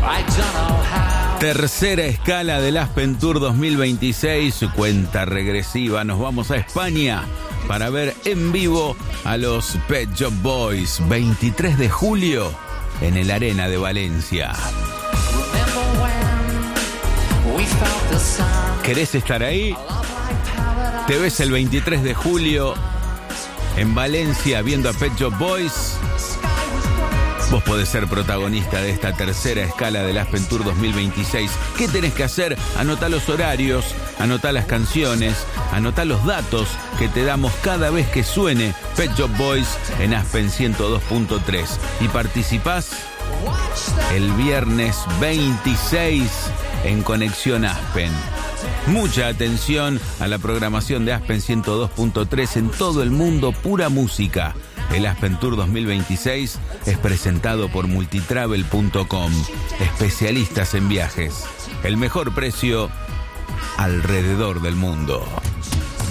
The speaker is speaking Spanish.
Tercera escala del Aspen Tour 2026, cuenta regresiva. Nos vamos a España para ver en vivo a los Pet Shop Boys, 23 de julio en el Arena de Valencia. ¿Querés estar ahí? ¿Te ves el 23 de julio en Valencia viendo a Pet Shop Boys? Vos podés ser protagonista de esta tercera escala del Aspen Tour 2026. ¿Qué tenés que hacer? Anotá los horarios, anotá las canciones, anotá los datos que te damos cada vez que suene Pet Shop Boys en Aspen 102.3. Y participás el viernes 26 en Conexión Aspen. Mucha atención a la programación de Aspen 102.3 en todo el mundo, pura música. El Aspen Tour 2026 es presentado por multitravel.com, especialistas en viajes. El mejor precio alrededor del mundo.